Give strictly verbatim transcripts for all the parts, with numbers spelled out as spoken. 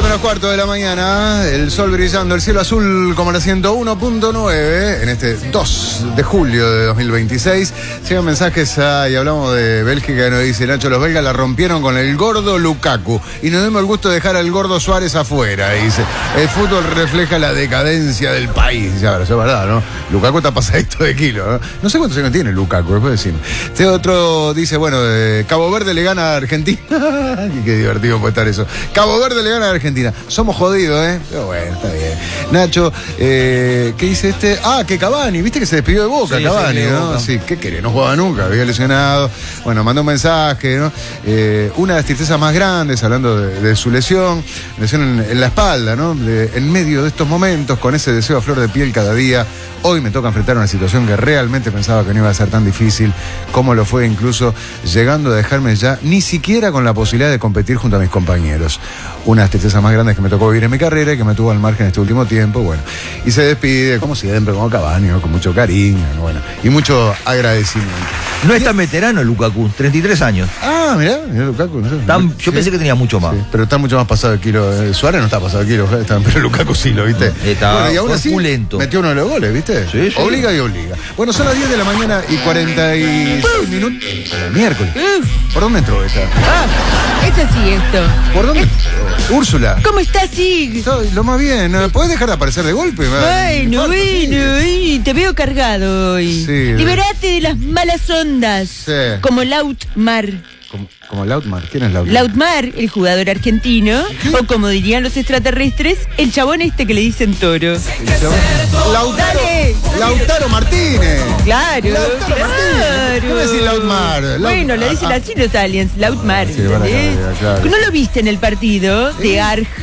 once menos cuarto de la mañana, el sol brillando, el cielo azul como la ciento uno punto nueve en este dos de julio de dos mil veintiséis. Llegan mensajes a, y hablamos de Bélgica, que nos dice Nacho, los belgas la rompieron con el gordo Lukaku y nos dimos el gusto de dejar al gordo Suárez afuera. Y dice, el fútbol refleja la decadencia del país. Ya, eso es verdad, ¿no? Lukaku está pasadito de kilo, ¿no? No sé cuántos años tiene Lukaku, después decimos. Este otro dice, bueno, eh, Cabo Verde le gana a Argentina. Qué divertido puede estar eso. Cabo Verde le gana a Argentina. Somos jodidos, ¿eh? Pero bueno, está bien. Nacho, eh, ¿qué dice este? Ah, que Cavani, ¿viste que se despidió de Boca? Sí, Cavani, sí, ¿no? Boca. Sí, ¿qué querés? No jugaba nunca, había lesionado. Bueno, mandó un mensaje, ¿no? Eh, una de las tristezas más grandes, hablando de, de su lesión, lesión en, en la espalda, ¿no? De, en medio de estos momentos, con ese deseo a flor de piel cada día, hoy me toca enfrentar una situación que realmente pensaba que no iba a ser tan difícil, como lo fue incluso llegando a dejarme ya ni siquiera con la posibilidad de competir junto a mis compañeros. Una de las tristezas más grandes que me tocó vivir en mi carrera y que me tuvo al margen este último tiempo, bueno. Y se despide, como siempre, como Cavani, con mucho cariño, bueno, y mucho agradecimiento. No es tan veterano Lukaku, treinta y tres años. Ah, mirá, mirá Lukaku. No sé. Tan, yo sí. pensé que tenía mucho más. Sí, pero está mucho más pasado de kilo. Eh, Suárez no está pasado de kilo, está, pero Lukaku sí, ¿lo viste? Está bueno, y aún así opulento. Metió uno de los goles, ¿viste? Sí, sí. Obliga y obliga. Bueno, son las diez de la mañana y cuarenta y seis minutos. Miércoles. ¿Por dónde entró esta? Ah, es así esto. ¿Por dónde? Es... Úrsula. ¿Cómo estás, Sig? Estoy lo más bien. ¿Podés dejar de aparecer de golpe? Bueno, bueno, sí. Te veo cargado hoy. Sí. Liberate de las malas ondas. Sí. Como Lautmar. Como, como Lautmar. ¿Quién es Lautmar? Lautmar, el jugador argentino. ¿Qué? O como dirían los extraterrestres, el chabón este que le dicen toro. Lautaro. Dale. Lautaro Martínez. Claro, Lautaro claro. Martínez. ¿Cómo decís Lautmar? Laut... Bueno, le dicen ah, así los aliens, Lautmar. Sí, bueno, claro, claro. ¿No lo viste en el partido de ¿Eh? Arg...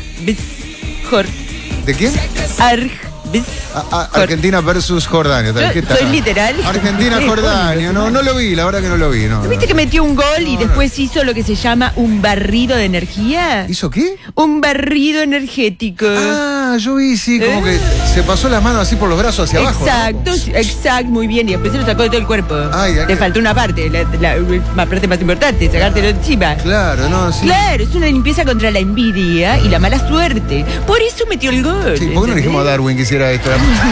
¿De quién? Arg... A, a, Argentina versus Jordania. ¿Qué tal? Soy literal. Argentina, Jordania. No, no lo vi, la verdad que no lo vi. No, ¿Viste no. que metió un gol no, y después no. hizo lo que se llama un barrido de energía? ¿Hizo qué? Un barrido energético. Ah, yo vi, sí, como eh. que se pasó las manos así por los brazos hacia exacto, abajo. Exacto, ¿no? exacto, muy bien. Y después se lo sacó de todo el cuerpo. Ay, Te faltó una parte, la, la, la parte más importante, sacártelo encima. Claro, no, sí. Claro, es una limpieza contra la envidia y la mala suerte. Por eso metió el gol. Sí, ¿por qué no dijimos a Darwin que hiciera esto?